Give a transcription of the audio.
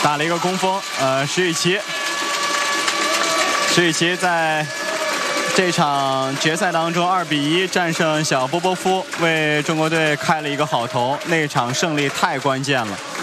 打了一个攻锋。石宇奇在这场决赛当中2比1战胜小波波夫，为中国队开了一个好头。那场胜利太关键了。